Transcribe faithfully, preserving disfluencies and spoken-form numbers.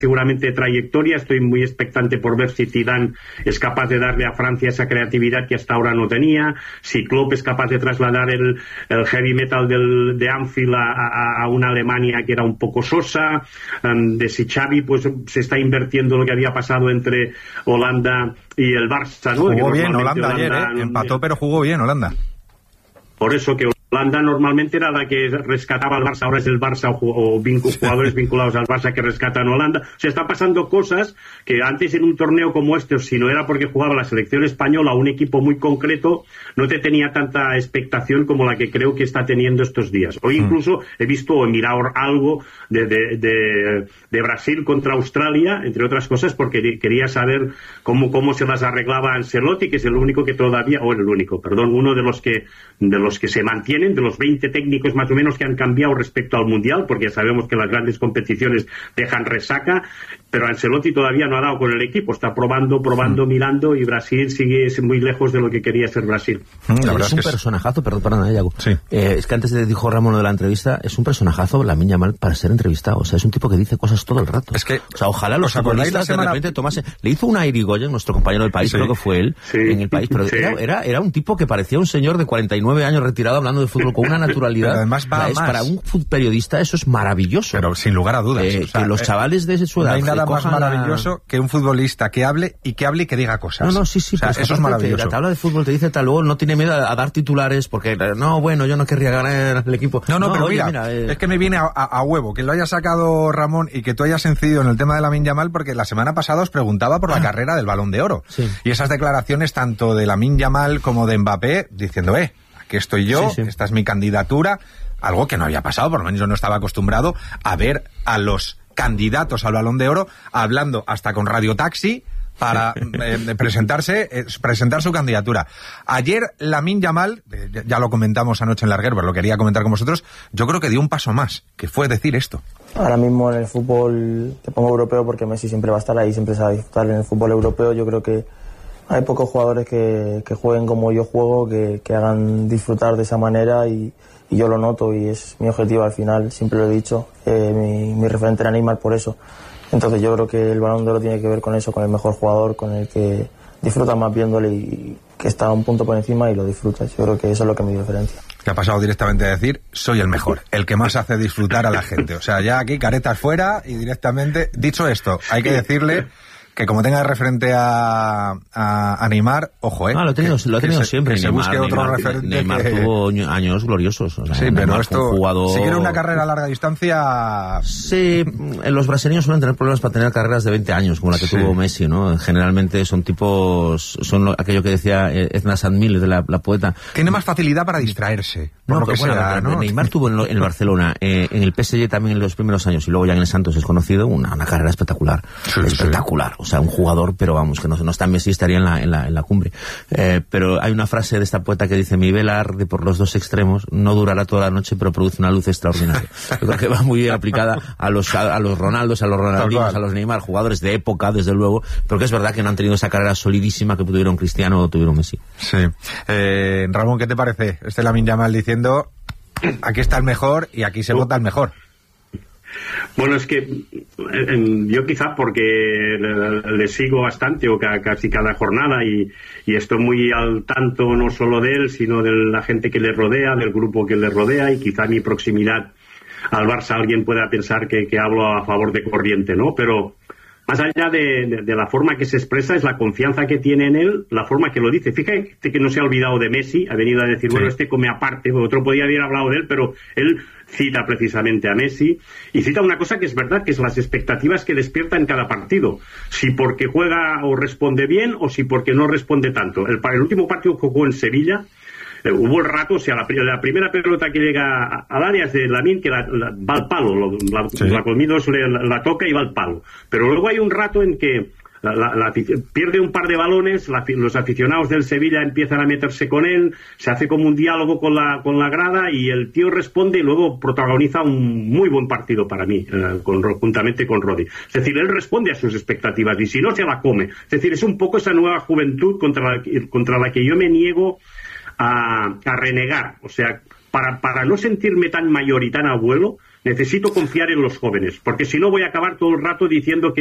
seguramente de trayectoria. Estoy muy expectante por ver si Zidane es capaz de darle a Francia esa creatividad que hasta ahora no tenía, si Klopp es capaz de trasladar el, el heavy metal del, de Anfield a, a, a una Alemania que era un poco sosa, um, de si Xavi pues se está invirtiendo lo que había pasado entre Holanda y el Barça, ¿no? Jugó bien Holanda, Holanda ayer, ¿eh? Empató, pero jugó bien Holanda. Por eso que Holanda normalmente era la que rescataba al Barça, ahora es el Barça o, o vincu, jugadores vinculados al Barça que rescatan a Holanda. O sea, están pasando cosas que antes en un torneo como este, si no era porque jugaba la selección española, un equipo muy concreto, no te tenía tanta expectación como la que creo que está teniendo estos días. Hoy incluso he visto o he mirado algo de, de, de, de Brasil contra Australia, entre otras cosas, porque quería saber cómo, cómo se las arreglaba Ancelotti, que es el único que todavía, o el único, perdón, uno de los que, de los que se mantiene de los veinte técnicos más o menos que han cambiado respecto al Mundial, porque ya sabemos que las grandes competiciones dejan resaca, pero Ancelotti todavía no ha dado con el equipo, está probando, probando, mm. mirando, y Brasil sigue muy lejos de lo que quería ser Brasil. Mm, la verdad es un es que personajazo, perdón, perdón, Yago. Sí. Eh, es que antes de dijo Ramón lo de la entrevista, es un personajazo Lamine Yamal para ser entrevistado, o sea, es un tipo que dice cosas todo el rato. Es que, o sea, ojalá los futbolistas semana... de repente tomasen, le hizo una a Irigoyen, nuestro compañero del país, sí. creo que fue él, sí. en el país, pero sí. era, era, era un tipo que parecía un señor de cuarenta y nueve años retirado hablando de fútbol con una naturalidad. Pero además va es, más. Para un periodista eso es maravilloso. Pero sin lugar a dudas. Eh, o sea, que los chavales de su edad... No hay nada más maravilloso la... que un futbolista que hable y que hable y que diga cosas. No, no, sí, sí. O sea, eso es maravilloso. La tabla de fútbol te dice tal, luego no tiene miedo a, a dar titulares porque, no, bueno, yo no querría ganar el equipo. No, no, no pero oye, mira, mira eh... es que me viene a, a, a huevo que lo haya sacado Ramón y que tú hayas incidido en el tema de Lamine Yamal, porque la semana pasada os preguntaba por la ah. carrera del Balón de Oro. Sí. Y esas declaraciones tanto de Lamine Yamal como de Mbappé diciendo, eh, aquí estoy yo, sí, sí. esta es mi candidatura. Algo que no había pasado, por lo menos yo no estaba acostumbrado a ver a los candidatos al Balón de Oro hablando hasta con Radio Taxi para eh, presentarse eh, presentar su candidatura. Ayer Lamine Yamal, eh, ya lo comentamos anoche en Larguer, pero lo quería comentar con vosotros, yo creo que dio un paso más, que fue decir esto. Ahora mismo en el fútbol, te pongo europeo porque Messi siempre va a estar ahí, siempre se va a disfrutar en el fútbol europeo. Yo creo que hay pocos jugadores que, que jueguen como yo juego, que, que hagan disfrutar de esa manera, y, y yo lo noto y es mi objetivo al final, siempre lo he dicho, eh, mi, mi referente era Neymar por eso. Entonces yo creo que el Balón de Oro tiene que ver con eso, con el mejor jugador, con el que disfruta más viéndole y que está un punto por encima y lo disfrutas. Yo creo que eso es lo que me diferencia. Que ha pasado directamente a decir, soy el mejor, el que más hace disfrutar a la gente. O sea, ya aquí caretas fuera y directamente, dicho esto, hay que decirle que como tenga de referente a, a, a Neymar, ojo, ¿eh? Ah, lo he tenido, que, lo he tenido que siempre. Se, que Neymar, se busque Neymar, otro referente. Neymar que... tuvo años gloriosos. O sea, sí, Neymar pero esto, jugador... si quiere una carrera a larga distancia... Sí, los brasileños suelen tener problemas para tener carreras de veinte años, como la que sí. tuvo Messi, ¿no? Generalmente son tipos, son lo, aquello que decía Edna Sandmiller, de la, la poeta. Tiene más facilidad para distraerse. Por no, lo que bueno, sea, ¿no? Neymar tuvo en, lo, en el Barcelona, eh, en el P S G también en los primeros años, y luego ya en el Santos es conocido, una, una carrera espectacular. Sí, espectacular. Sí. O sea, un jugador, pero vamos, que no, no está Messi, estaría en la, en la, en la cumbre. Eh, pero hay una frase de esta poeta que dice, mi vela arde por los dos extremos, no durará toda la noche, pero produce una luz extraordinaria. Yo creo que va muy bien aplicada a los, a, a los Ronaldos, a los Ronaldinhos, a los Neymar, jugadores de época, desde luego, pero que es verdad que no han tenido esa carrera solidísima que tuvieron Cristiano o tuvieron Messi. Sí. Eh, Ramón, ¿qué te parece? Este Lamine Yamal diciendo, aquí está el mejor y aquí se vota el mejor. Bueno, es que eh, yo quizá porque le, le sigo bastante o ca, casi cada jornada y, y estoy muy al tanto no solo de él, sino de la gente que le rodea, del grupo que le rodea, y quizá mi proximidad al Barça alguien pueda pensar que, que hablo a favor de corriente, ¿no? Pero más allá de, de, de la forma que se expresa, es la confianza que tiene en él, la forma que lo dice. Fíjate que no se ha olvidado de Messi, ha venido a decir, sí. bueno, este come aparte, otro podía haber hablado de él, pero él cita precisamente a Messi, y cita una cosa que es verdad, que es las expectativas que despierta en cada partido. Si porque juega o responde bien, o si porque no responde tanto. El, el último partido que jugó en Sevilla, Eh, hubo el rato, o sea, la, la primera pelota que llega al área es de Lamine, que la, la, va al palo, lo, la, sí. la Colmidos le, la, la toca y va al palo. Pero luego hay un rato en que la, la, la, pierde un par de balones, la, los aficionados del Sevilla empiezan a meterse con él, se hace como un diálogo con la, con la grada, y el tío responde y luego protagoniza un muy buen partido para mí, eh, con, juntamente con Rodri. Es decir, él responde a sus expectativas y si no, se la come. Es decir, es un poco esa nueva juventud contra la, contra la que yo me niego A, a renegar, o sea, para, para no sentirme tan mayor y tan abuelo, necesito confiar en los jóvenes, porque si no voy a acabar todo el rato diciendo que